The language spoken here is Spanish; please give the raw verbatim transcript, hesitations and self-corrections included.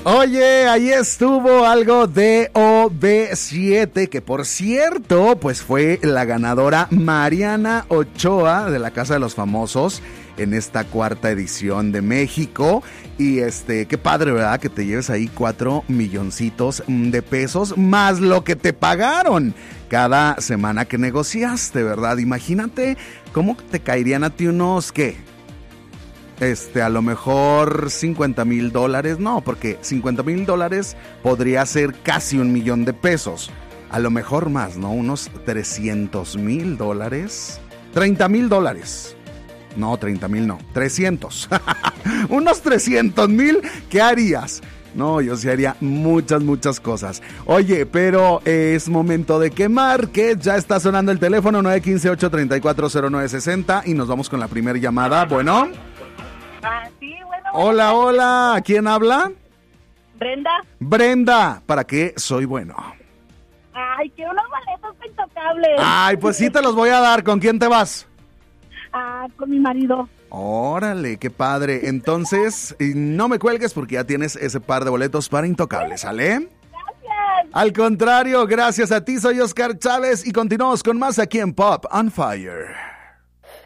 Oye, ahí estuvo algo de O V siete, que por cierto, pues fue la ganadora Mariana Ochoa de la Casa de los Famosos en esta cuarta edición de México. Y este, qué padre, ¿verdad? Que te lleves ahí cuatro milloncitos de pesos más lo que te pagaron cada semana que negociaste, ¿verdad? Imagínate cómo te caerían a ti unos, ¿qué? Este, a lo mejor cincuenta mil dólares, no, porque cincuenta mil dólares podría ser casi un millón de pesos. A lo mejor más, ¿no? Unos trescientos mil dólares. treinta mil dólares. No, treinta mil no, trescientos. Unos trescientos mil, ¿qué harías? No, yo sí haría muchas, muchas cosas. Oye, pero es momento de que marque. Ya está sonando el teléfono nueve uno cinco, ocho tres cuatro, cero nueve seis cero y nos vamos con la primera llamada. Bueno. Ah, sí, bueno. Hola, hola. ¿Quién habla? Brenda. Brenda, ¿para qué soy bueno? Ay, que unos boletos intocables. Ay, pues sí te los voy a dar. ¿Con quién te vas? Ah, con mi marido. Órale, qué padre. Entonces, no me cuelgues porque ya tienes ese par de boletos para Intocables, ¿sale? Gracias. Al contrario, gracias a ti. Soy Oscar Chávez y continuamos con más aquí en Pop on Fire.